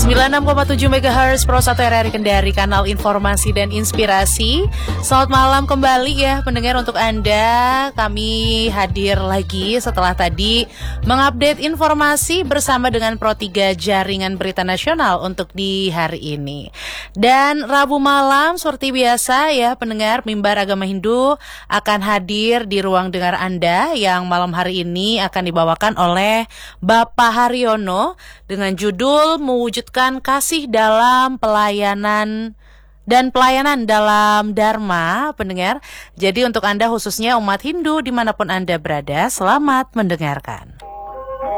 96,7 MHz Pro 1 RRI Kendari, kanal informasi dan inspirasi. Selamat malam kembali ya pendengar, untuk Anda. Kami hadir lagi setelah tadi mengupdate informasi bersama dengan Pro 3 Jaringan Berita Nasional untuk di hari ini. Dan Rabu malam seperti biasa ya pendengar, Mimbar Agama Hindu akan hadir di ruang dengar Anda yang malam hari ini akan dibawakan oleh Bapak Haryono dengan judul Mewujudkan Kasih dalam Pelayanan dan Pelayanan dalam Dharma, pendengar. Jadi untuk Anda khususnya umat Hindu dimanapun Anda berada, selamat mendengarkan.